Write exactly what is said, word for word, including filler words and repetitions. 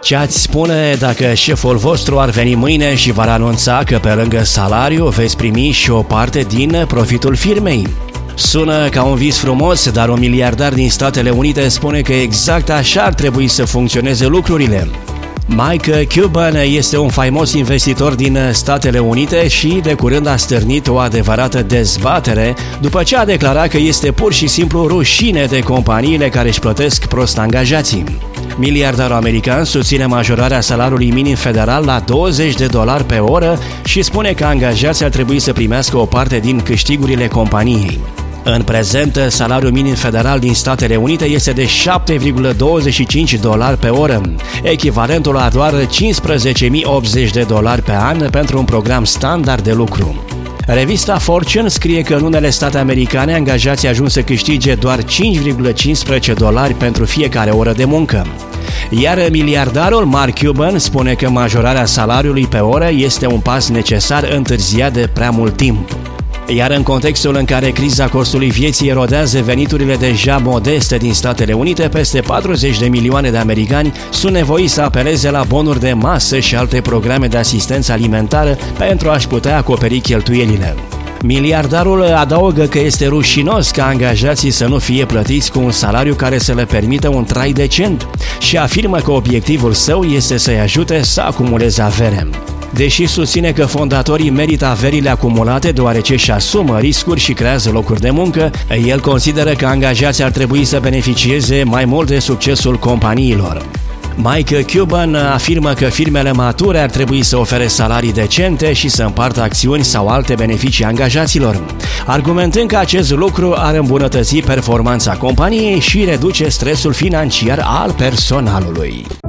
Ce-ați spune dacă șeful vostru ar veni mâine și v-ar anunța că pe lângă salariu veți primi și o parte din profitul firmei? Sună ca un vis frumos, dar un miliardar din Statele Unite spune că exact așa ar trebui să funcționeze lucrurile. Mike Cuban este un faimos investitor din Statele Unite și de curând a stârnit o adevărată dezbatere după ce a declarat că este pur și simplu rușine de companiile care își plătesc prost angajații. Miliardarul american susține majorarea salariului minim federal la douăzeci de dolari pe oră și spune că angajații ar trebui să primească o parte din câștigurile companiei. În prezent, salariul minim federal din Statele Unite este de șapte virgulă douăzeci și cinci dolari pe oră, echivalentul la doar cincisprezece mii optzeci de dolari pe an pentru un program standard de lucru. Revista Fortune scrie că în unele state americane angajații ajung să câștige doar cinci virgulă cincisprezece dolari pentru fiecare oră de muncă. Iar miliardarul Mark Cuban spune că majorarea salariului pe oră este un pas necesar întârziat de prea mult timp. Iar în contextul în care criza costului vieții erodează veniturile deja modeste din Statele Unite, peste patruzeci de milioane de americani sunt nevoiți să apeleze la bonuri de masă și alte programe de asistență alimentară pentru a-și putea acoperi cheltuielile. Miliardarul adaugă că este rușinos ca angajații să nu fie plătiți cu un salariu care să le permită un trai decent și afirmă că obiectivul său este să-i ajute să acumuleze avere. Deși susține că fondatorii merită averile acumulate deoarece își asumă riscuri și creează locuri de muncă, el consideră că angajații ar trebui să beneficieze mai mult de succesul companiilor. Mike Cuban afirmă că firmele mature ar trebui să ofere salarii decente și să împartă acțiuni sau alte beneficii angajaților, argumentând că acest lucru ar îmbunătăți performanța companiei și reduce stresul financiar al personalului.